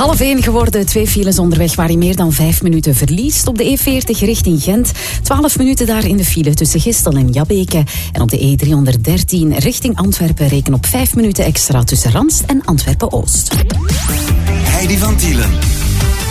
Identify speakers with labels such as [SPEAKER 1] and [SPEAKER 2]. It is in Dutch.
[SPEAKER 1] 12:30 geworden, 2 files onderweg waar je meer dan 5 minuten verliest. Op de E40 richting Gent, 12 minuten daar in de file tussen Gistel en Jabbeke. En op de E313 richting Antwerpen reken op 5 minuten extra tussen Randst en Antwerpen-Oost.
[SPEAKER 2] Heidi van Tielen.